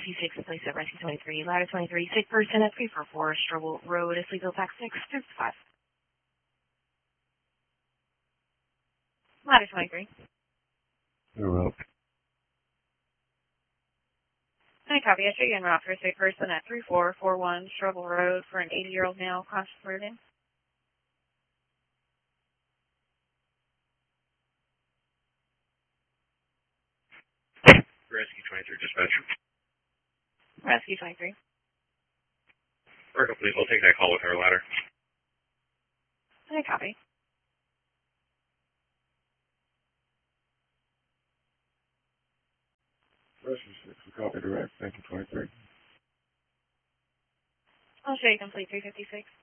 Rescue 6, place at Rescue 23, ladder 23, sick person at 344 Strobel Road, Sleeville, Pack 6, 5. Ladder 23. You're up. I copy. I show you en route for a sick person at 3441 Strobel Road for an 80-year-old male conscious breathing. Rescue 23 dispatcher. Rescue 23. Virgo, please, I'll take that call with our ladder. I copy. Rescue 6, we copy direct. Thank you, 23. I'll show you complete 356.